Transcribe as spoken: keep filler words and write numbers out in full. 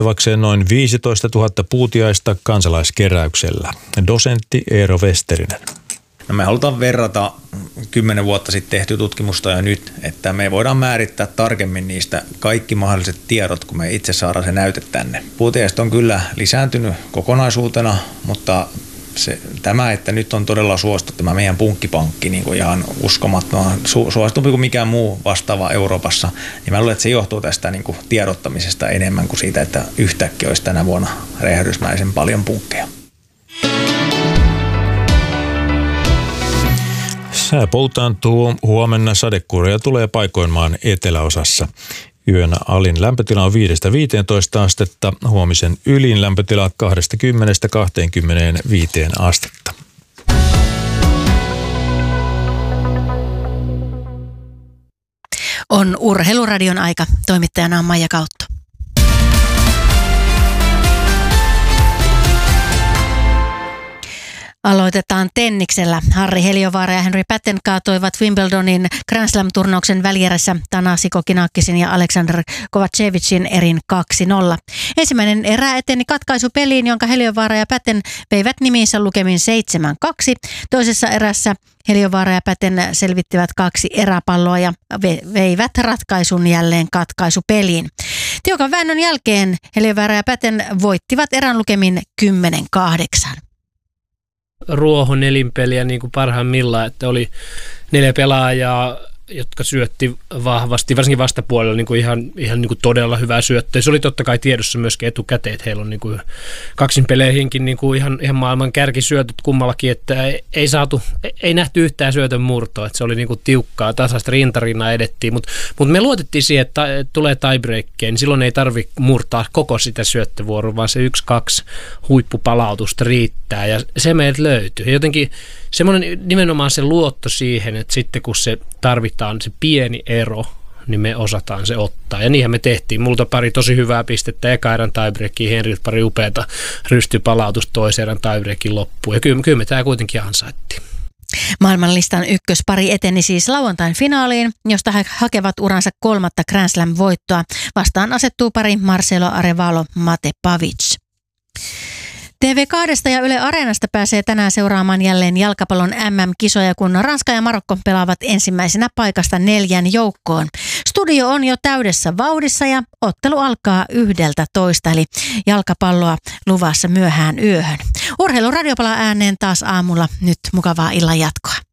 vakseen noin viisitoistatuhatta puutiaista kansalaiskeräyksellä. Dosentti Eero Westerinen. No me halutaan verrata kymmenen vuotta sitten tehtyä tutkimusta ja nyt, että me voidaan määrittää tarkemmin niistä kaikki mahdolliset tiedot, kun me itse saadaan se näyte tänne. Puutiaiset on kyllä lisääntynyt kokonaisuutena, mutta se, tämä, että nyt on todella suosittu tämä meidän punkkipankki niin kuin ihan uskomattoman su, suositumpi kuin mikään muu vastaava Euroopassa, niin mä luulen, että se johtuu tästä niin kuin tiedottamisesta enemmän kuin siitä, että yhtäkkiä olisi tänä vuonna räjähdysmäisen paljon punkkeja. Sää poltaantuu, huomenna sadekuuroja tulee paikoin maan eteläosassa. Yön alin lämpötila on viidestä viiteentoista astetta, huomisen ylin lämpötila kaksikymmentä kaksikymmentäviisi astetta. On Urheiluradion aika. Toimittajana on Maija Kautto. Aloitetaan tenniksellä. Harri Heliövaara ja Henri Patten kaatoivat Wimbledonin Grand Slam-turnauksen välierässä Thanasi Kokkinakkisin ja Alexander Kovacevicin erin kaksi nolla. Ensimmäinen erä eteni katkaisupeliin, jonka Heliövaara ja Patten veivät nimiinsä lukemin seitsemän kaksi. Toisessa erässä Heliövaara ja Patten selvittivät kaksi eräpalloa ja veivät ratkaisun jälleen katkaisupeliin. Tiukan väännön jälkeen Heliövaara ja Patten voittivat erän lukemin kymmenen kahdeksan. Ruohon nelinpeliä niin kuin parhaimmillaan, että oli neljä pelaajaa, jotka syötti vahvasti, varsinkin vastapuolella niin kuin ihan, ihan niin kuin todella hyvää syöttöä. Se oli totta kai tiedossa myöskin etukäteen, että heillä on niin kuin kaksinpeleihinkin niin kuin ihan, ihan maailman kärkisyötöt kummallakin, että ei, ei saatu, ei nähty yhtään syötön murtoa, että se oli niin kuin tiukkaa, tasaista rintarinnan edettiin, mutta mut me luotettiin siihen, että tulee tiebreakkeen, niin silloin ei tarvitse murtaa koko sitä syöttövuoroa, vaan se yksi kaksi huippupalautusta riittää ja se meiltä löytyy. Ja jotenkin semmoinen nimenomaan se luotto siihen, että sitten kun se tarvitaan se pieni ero, niin me osataan se ottaa. Ja niinhän me tehtiin. Multa pari tosi hyvää pistettä eka erän tiebreakiin, Henriltä pari upeata rystypalautusta toisen erän tiebreakin loppuun. Ja kyllä, kyllä me tämä kuitenkin ansaittiin. Maailmanlistan ykköspari eteni siis lauantain finaaliin, josta he hakevat uransa kolmatta Grand Slam-voittoa. Vastaan asettuu pari Marcelo Arevalo Mate Pavic. T V kaksi ja Yle Areenasta pääsee tänään seuraamaan jälleen jalkapallon M M-kisoja, kun Ranska ja Marokko pelaavat ensimmäisenä paikasta neljän joukkoon. Studio on jo täydessä vauhdissa ja ottelu alkaa yhdeltä toista, eli jalkapalloa luvassa myöhään yöhön. Urheiluradio palaa ääneen taas aamulla. Nyt mukavaa illan jatkoa.